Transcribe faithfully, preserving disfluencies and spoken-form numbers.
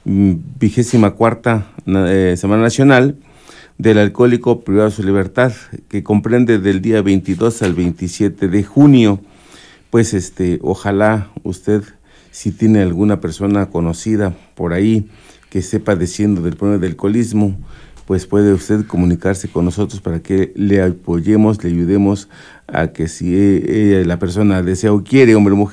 vigésima cuarta eh, Semana Nacional del Alcohólico Privado de su Libertad, que comprende del día veintidós al veintisiete de junio. Pues este, ojalá usted, si tiene alguna persona conocida por ahí que esté padeciendo del problema del alcoholismo, pues puede usted comunicarse con nosotros para que le apoyemos, le ayudemos a que si ella, la persona desea o quiere, hombre o mujer,